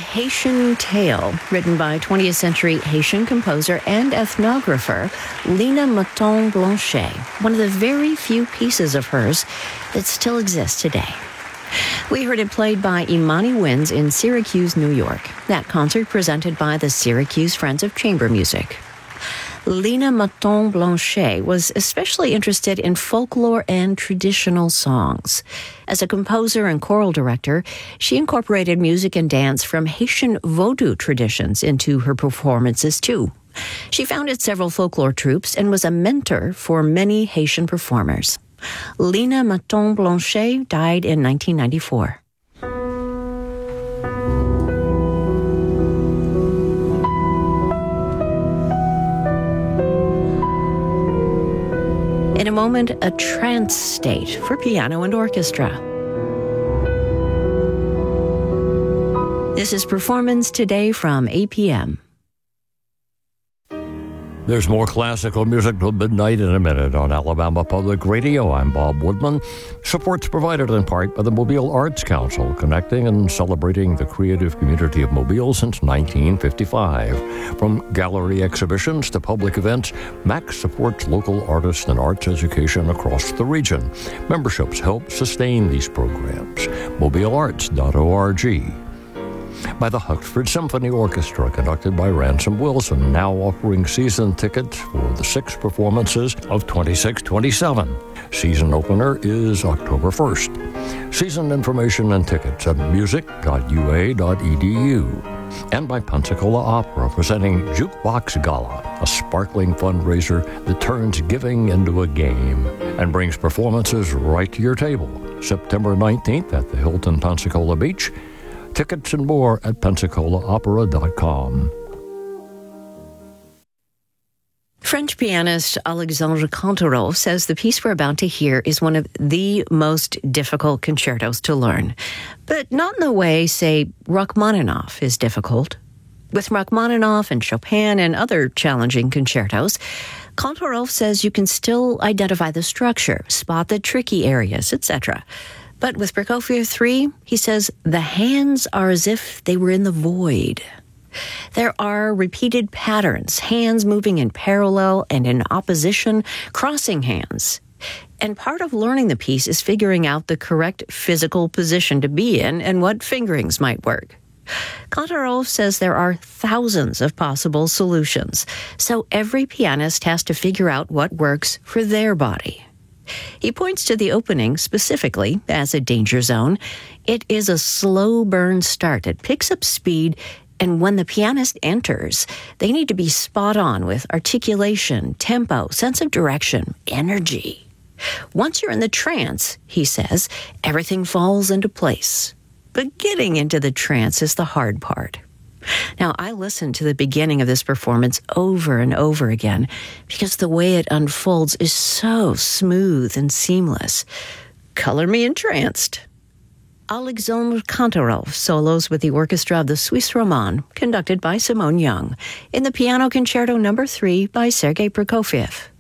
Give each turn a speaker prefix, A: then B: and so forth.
A: Haitian Tale, written by 20th century Haitian composer and ethnographer Lina Mouton-Blanchet, one of the very few pieces of hers that still exists today. We heard it played by Imani Winds in Syracuse, New York. That concert presented by the Syracuse Friends of Chamber Music. Lina Mouton-Blanchet was especially interested in folklore and traditional songs. As a composer and choral director, she incorporated music and dance from Haitian Vodou traditions into her performances, too. She founded several folklore troupes and was a mentor for many Haitian performers. Lina Mouton-Blanchet died in 1994. In a moment, a trance state for piano and orchestra. This is Performance Today from APM.
B: There's more classical music till midnight in a minute on Alabama Public Radio. I'm Bob Woodman. Support's provided in part by the Mobile Arts Council, connecting and celebrating the creative community of Mobile since 1955. From gallery exhibitions to public events, MAC supports local artists and arts education across the region. Memberships help sustain these programs. MobileArts.org. By the Huckford Symphony Orchestra, conducted by Ransom Wilson, now offering season tickets for the 6 performances of 26-27. Season opener is October 1st. Season information and tickets at music.ua.edu. And by Pensacola Opera, presenting Jukebox Gala, a sparkling fundraiser that turns giving into a game and brings performances right to your table. September 19th at the Hilton Pensacola Beach. Tickets and more at PensacolaOpera.com.
A: French pianist Alexandre Kantorov says the piece we're about to hear is one of the most difficult concertos to learn, but not in the way, say, Rachmaninoff is difficult. With Rachmaninoff and Chopin and other challenging concertos, Kantorov says you can still identify the structure, spot the tricky areas, etc. But with Prokofiev 3, he says the hands are as if they were in the void. There are repeated patterns, hands moving in parallel and in opposition, crossing hands. And part of learning the piece is figuring out the correct physical position to be in and what fingerings might work. Kantorov says there are thousands of possible solutions, so every pianist has to figure out what works for their body. He points to the opening specifically as a danger zone. It is a slow burn start. It picks up speed, and when the pianist enters, they need to be spot on with articulation, tempo, sense of direction, energy. Once you're in the trance, he says, everything falls into place. But getting into the trance is the hard part. Now, I listened to the beginning of this performance over and over again because the way it unfolds is so smooth and seamless. Color me entranced. Alexandre Kantorov solos with the orchestra of the Suisse Romande, conducted by Simone Young, in the Piano Concerto No. 3 by Sergei Prokofiev.